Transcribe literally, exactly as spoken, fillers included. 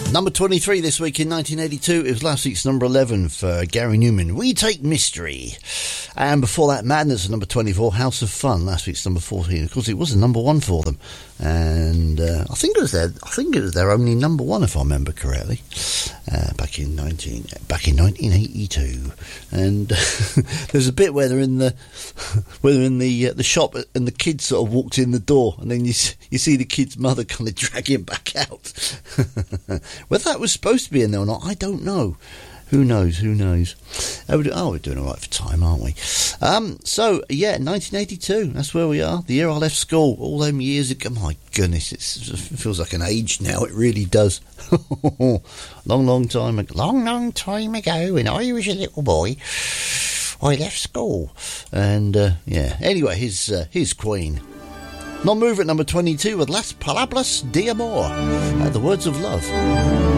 Number twenty-three this week in nineteen eighty-two. It was last week's number eleven for Gary Newman. We Take Mystery. And before that, Madness, number twenty-four, House of Fun, last week's number fourteen. Of course, it was the number one for them. And uh, I think it was their, I think it was their only number one, if I remember correctly, uh, back in nineteen, back in nineteen eighty-two. And there's a bit where they're in the, where they're in the uh, the shop, and the kid sort of walked in the door, and then you you see the kid's mother kind of drag him back out. Whether that was supposed to be in there or not, I don't know. Who knows? Who knows? Oh, we're, do- oh, we're doing all right for time, aren't we? Um, so, yeah, nineteen eighty-two. That's where we are. The year I left school. All them years ago. My goodness, it's, it feels like an age now. It really does. long, long time ago. Long, long time ago, when I was a little boy, I left school. And, uh, yeah. Anyway, here's, uh, here's Queen. Non-move at number twenty-two with Las Palabras de Amor. Uh, the Words of Love.